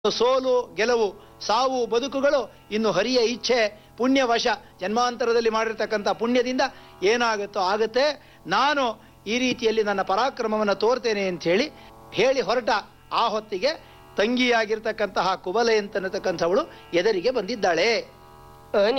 ಸೋಲು ಗೆಲುವು, ಸಾವು ಬದುಕುಗಳು ಇನ್ನು ಹರಿಯ ಇಚ್ಛೆ, ಪುಣ್ಯವಶ ಜನ್ಮಾಂತರದಲ್ಲಿ ಮಾಡಿರ್ತಕ್ಕಂಥ ಪುಣ್ಯದಿಂದ ಏನಾಗುತ್ತೋ ಆಗುತ್ತೆ. ನಾನು ಈ ರೀತಿಯಲ್ಲಿ ನನ್ನ ಪರಾಕ್ರಮವನ್ನು ತೋರ್ತೇನೆ ಅಂತ ಹೇಳಿ ಹೊರಟ ಆ ಹೊತ್ತಿಗೆ ತಂಗಿಯಾಗಿರ್ತಕ್ಕಂತಹ ಕುಬಲೆ ಅಂತಕ್ಕಂಥವಳು ಎದುರಿಗೆ ಬಂದಿದ್ದಾಳೆ.